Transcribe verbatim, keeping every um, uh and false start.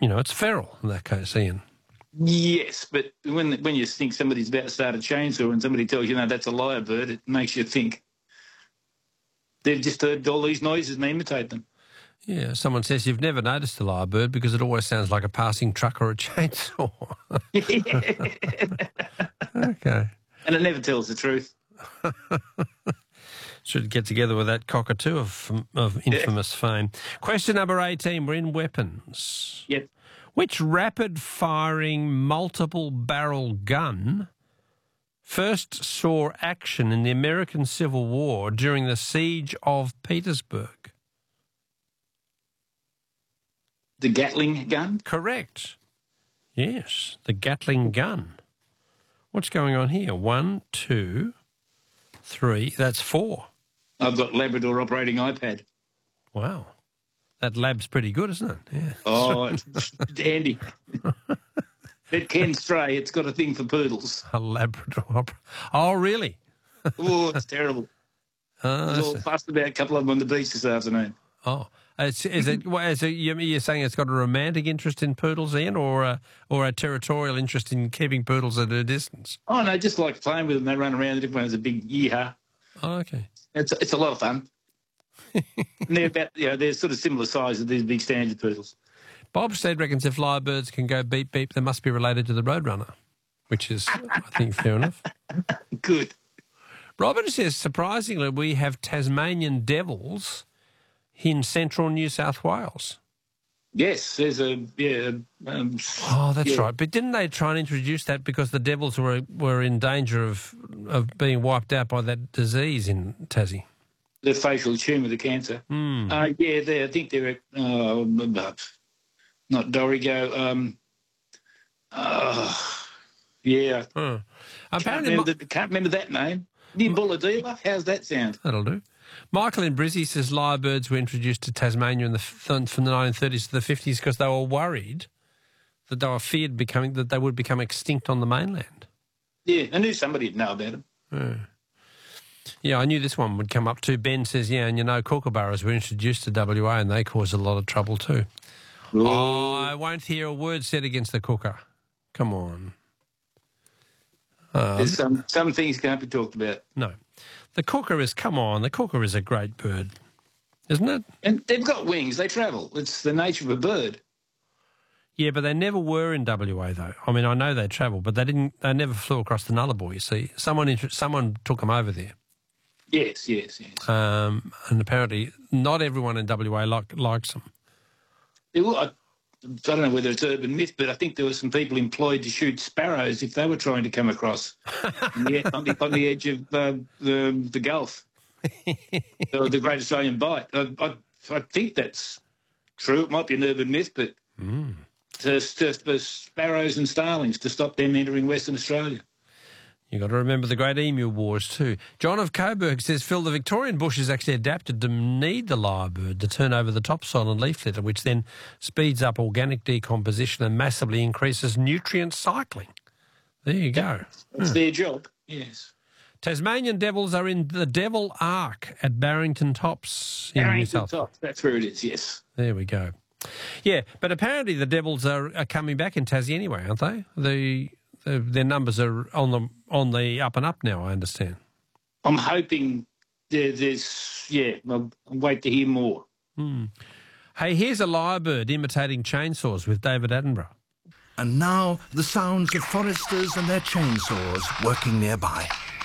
You know, it's feral in that case, Ian. Yes, but when when you think somebody's about to start a chainsaw and somebody tells you, no, that's a lyrebird, it makes you think they've just heard all these noises and imitate them. Yeah, someone says you've never noticed a lyrebird because it always sounds like a passing truck or a chainsaw. Okay. And it never tells the truth. Should get together with that cockatoo of, of infamous yeah. fame. Question number eighteen, we're in weapons. Yep. Which rapid-firing, multiple-barrel gun first saw action in the American Civil War during the Siege of Petersburg? The Gatling gun? Correct. Yes, the Gatling gun. What's going on here? One, two, three. That's four. I've got Labrador operating iPad. Wow. That lab's pretty good, isn't it? Yeah. Oh, it's dandy. It can stray. It's got a thing for poodles. A Labrador. Oh, really? Oh, it's terrible. Oh, I was all fussed about a couple of them on the beach this afternoon. Oh. It's, is it? Is it? You're saying it's got a romantic interest in poodles, Ian, or a, or a territorial interest in keeping poodles at a distance? Oh no, just like playing with them. They run around and everyone has a big yeehaw. Oh, okay. It's it's a lot of fun. And they're about, you know, they're sort of similar size as these big standard poodles. Bob Stead reckons if lyrebirds can go beep beep, they must be related to the Roadrunner, which is, I think, fair enough. Good. Robert says, surprisingly, we have Tasmanian devils in central New South Wales. Yes, there's a yeah. Um, oh, that's yeah. right. But didn't they try and introduce that because the devils were were in danger of of being wiped out by that disease in Tassie? The facial tumour, the cancer. Mm. Uh, yeah, they, I think they're at, uh, not Dorrigo. Um, uh, yeah. Huh. Can't remember, the, can't remember that name. Nimbuladila, how's that sound? That'll do. Michael in Brizzy says lyrebirds were introduced to Tasmania in the, from the nineteen thirties to the fifties because they were worried that they were feared becoming that they would become extinct on the mainland. Yeah, I knew somebody would know about them. Yeah. Yeah, I knew this one would come up too. Ben says, yeah, and you know, kookaburras were introduced to W A and they caused a lot of trouble too. Ooh. Oh, I won't hear a word said against the kooka. Come on. Um, There's some, some things can't be talked about. No. The kooka is, come on, the kooka is a great bird, isn't it? And they've got wings, they travel. It's the nature of a bird. Yeah, but they never were in W A though. I mean, I know they travel, but they didn't. They never flew across the Nullarbor, you see. Someone someone took them over there. Yes, yes, yes. Um, and apparently not everyone in W A like, likes them. There were, I, I don't know whether it's urban myth, but I think there were some people employed to shoot sparrows if they were trying to come across on, the, on, the, on the edge of uh, the, the Gulf, or the Great Australian Bight. I, I, I think that's true. It might be an urban myth, but mm. to, to, for sparrows and starlings to stop them entering Western Australia. You've got to remember the Great Emu Wars too. John of Coburg says, Phil, the Victorian bush is actually adapted to need the lyrebird to turn over the topsoil and leaf litter, which then speeds up organic decomposition and massively increases nutrient cycling. There you go. That's hmm. their job, yes. Tasmanian devils are in the Devil Ark at Barrington Tops in Barrington New South Wales. Tops, that's where it is, yes. There we go. Yeah, but apparently the devils are, are coming back in Tassie anyway, aren't they? The... Their numbers are on the on the up and up now, I understand. I'm hoping there, there's, yeah, I'll, I'll wait to hear more. Hmm. Hey, here's a lyrebird imitating chainsaws with David Attenborough. And now the sounds of foresters and their chainsaws working nearby.